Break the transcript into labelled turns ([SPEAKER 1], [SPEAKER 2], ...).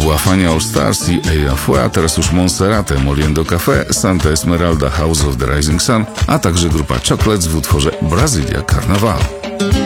[SPEAKER 1] była Fania All Stars i Ella Fue, a teraz już Monserrate, Moliendo Café, Santa Esmeralda, House of the Rising Sun, a także grupa Chocolates w utworze Brasilia Carnaval.